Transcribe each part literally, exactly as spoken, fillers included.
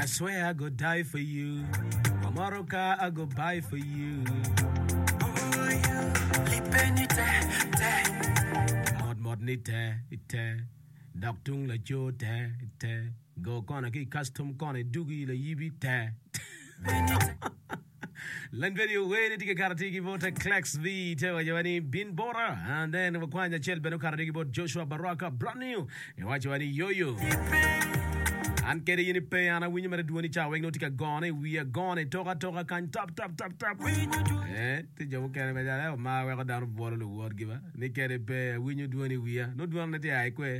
I swear I go die for you. Morocco, I go buy for you. Oh, you lipenite, te. Mod mod nite, ite. Doctung la jo te, ite. Go kona ki custom kona dugi la yibi te. Len video way to get Karatiki vote Clex V Tewani Bin Bora and then Wakwanya Chel Beno Karatiki vote Joshua Baraka brand new and watch you yo yo. And get a pay and a win you do any chow no tika gone we are gone and toka toka can top top top top eh the joke can be my way down bottle of word giver they get a pay when you do any we are not doing the I quay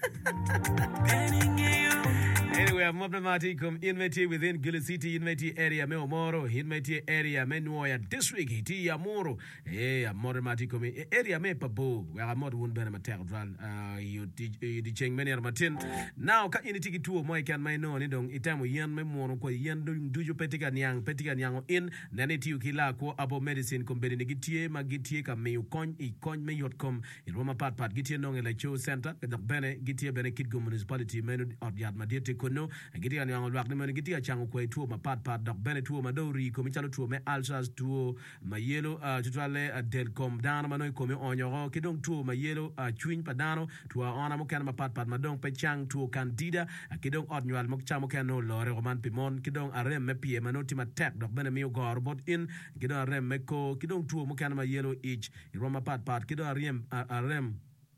anyway I'm up the come invite within Gillis City invite area me omoro invite area me noya district hiti ya moro eh a modern mati come area me pabo where I'm not one ben mater dran uh you di cheng many martin now ka ini tiki tuo mo kan mai no ni dong itamo yen me mono ko yen du ju petika nyang petika nyang in nane tiu kila ko abo medicine ko bedi gitie magitie ka me kon i kon me yot kom in roma pat pat gitie no ngela show center ka bene gitie bene kid go municipality menu od yad madete ko no gitie nyang lwak ne men gitie chango ko tuo ma pat pat dok bene tuo ma dori ko mi chalo tuo me alsas tuo ma yelo tutwale del kom dano mano ko me onyoro kidong tuo ma yelo chwin padano tuo ona mo kan ma pat pat madong pe chang tuo candida kidong odnywal mok chamo keno lore roman pimon kidong arem me pie manoti ma tek dok bene mi gor bot in kidong arem me ko kidong tuo mo kan ma yellow ich roma pat pat kidong arem arem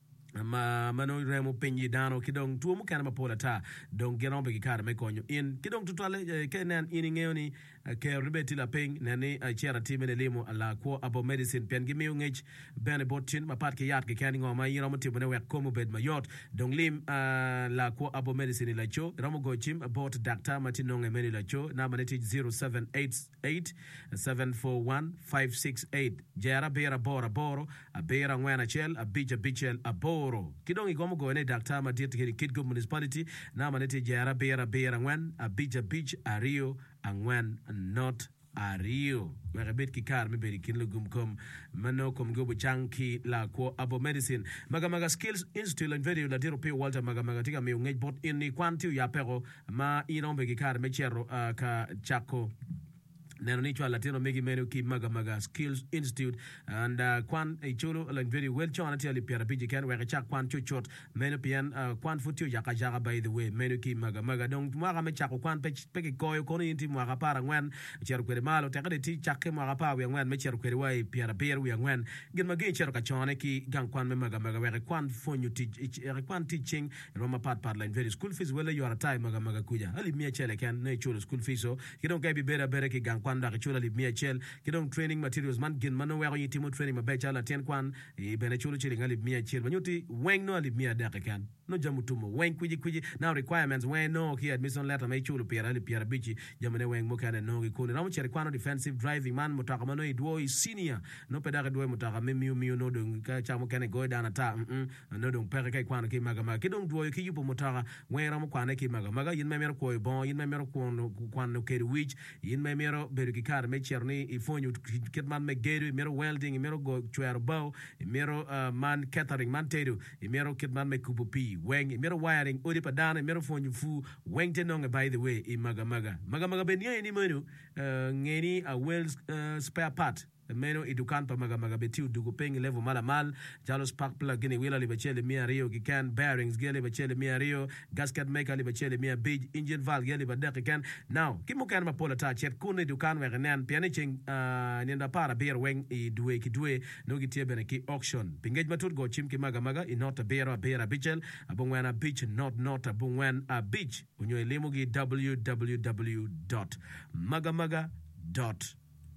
ma mano remo penyi dano kidong tuo mo kan ma pola ta don geron be kar me konyo in kidong tutale kenen ini ngeoni ke ribeti la peng nani chera time ne limo ala ko abo medicine pen gi miu ngej bene botin ma pat ke yat ke kan ngoma yiro mo tibone wek ko mo bed ma yot don lim la ko abo medicine la cho ramo go chim about doctor matino ngemeni la cho na maneti zero seven eight eight seven four one five six eight jera bera bora boro a bera ngwana chel a bija bichel a boro kidong igomo go ne doctor matit ke kid go municipality na maneti jera bera bera ngwan a bija bich a rio angwan not a rio merabet ki kar me beri kinlo gum kom mano kom go chanki la ko abo medicine maga maga skills institute and video la diro pe walter maga maga tika me ngej bot in ni kwanti ya pero ma inombe ki kar me chero uh, ka chako neno nichwa latino megi menu ki maga maga skills institute and uh, kwan e cholo like very well chona tiali piara piji kan weka chak kwan chuchot menu pian uh, kwan futio yaka jaka by the way menu ki maga maga donc mwaka me chako kwan pe pe koyo kono inti mwaka para ngwan chero kwere malo tekade ti chakke mwaka pa wi ngwan me chero kwere wai piara piara wi ngwan gin magi chero ka chona ki gang kwan me maga maga weka kwan fonyu ti e kwan teaching roma pat pat line very school fees wala yora time maga maga kuja ali mia chele kan ne cholo school fees so kidon kai bi bera bera ki gang kwan da chula li mia chel kidong training materials man gin mano wa yi timo training ma becha la ten kwan e bene chulu chili ngali mia chel manyuti weng no li mia da kan no jamu tumo weng kwiji kwiji now requirements when no ki admission letter mai chulu piera li piera bichi jamane weng mo kana no gi kuni ramu chere kwano defensive driving man mutaka mano i duo senior no pedaka duo mutaka me miu miu no dong ka chamo kana go dana ta mm no dong pere kai kwano ki maga maga kidong duo ki yupo mutaka weng ramu kwana ki maga maga yin memero ko bon yin memero kwano kwano ke wich yin memero beru ki kar me cherni i fonyu kitman me geru mero welding mero go chwer bow mero uh, man catering man tedu mero kitman me kubupi weng mero wiring odi padana mero fonyu fu weng tenong by the way i maga maga maga maga benya ni menu uh, ngeni a well uh, spare part meno idukan pa maga maga betiu dugo peng level mala mal jalo spark plug gini wila libachele mia rio ki can bearings gele bachele mia rio gasket maker libachele mia big engine valve gele badek kan now kimo kan ma pola ta chet kune dukan we nen piani ching uh, nenda para beer weng i duwe ki duwe no gi tiebe ki auction pingej matut go chim ki maga maga i not a beer a beer a bichel abungwen a beach not not abungwen a beach unyo elimu gi w w w dot magamaga dot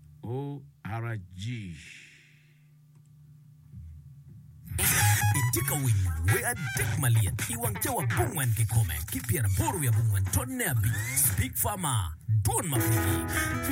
O R G. Itika win, we are Dick Malian. Iwang Jawa Bungwan ke kome. Kipiara boru ya Bungwan. Tonne abi. Speak Farmer. Don Mafiki.